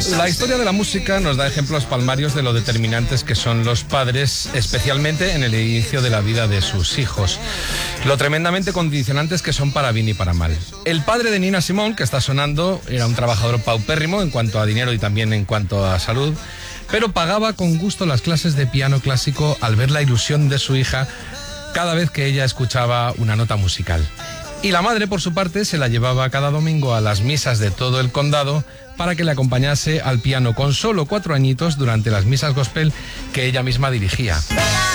La historia de la música nos da ejemplos palmarios de lo determinantes que son los padres, especialmente en el inicio de la vida de sus hijos. Lo tremendamente condicionantes que son para bien y para mal. El padre de Nina Simone, que está sonando, era un trabajador paupérrimo en cuanto a dinero y también en cuanto a salud, pero pagaba con gusto las clases de piano clásico al ver la ilusión de su hija cada vez que ella escuchaba una nota musical. Y la madre, por su parte, se la llevaba cada domingo a las misas de todo el condado para que le acompañase al piano con solo 4 añitos durante las misas gospel que ella misma dirigía.